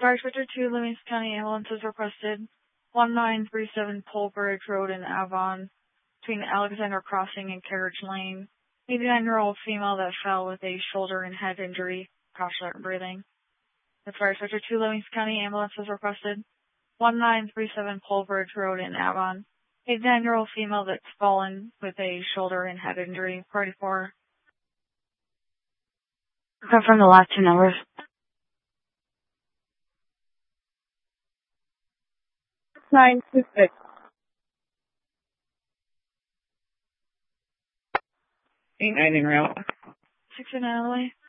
Fire Switcher 2, Livingston County Ambulance is requested. 1937 Pole Bridge Road in Avon, between Alexander Crossing and Carriage Lane. 89-year-old female that fell with a shoulder and head injury, caution breathing. The Fire Switcher 2, Livingston County Ambulance is requested. 1937 Pole Bridge Road in Avon. 89-year-old female that's fallen with a shoulder and head injury, party 4. Confirm the last two numbers. 926. 89 en route. 6 in Adelaide.